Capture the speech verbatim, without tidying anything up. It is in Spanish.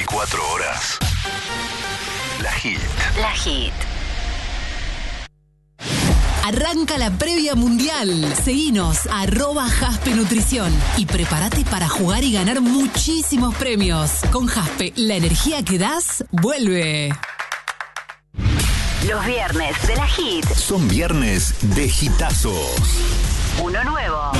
veinticuatro horas. La Hit. La Hit. Arranca la previa mundial. Seguinos, arroba Jaspe Nutrición. Y prepárate para jugar y ganar muchísimos premios. Con Jaspe, la energía que das, vuelve. Los viernes de la Hit. Son viernes de hitazos. Uno nuevo.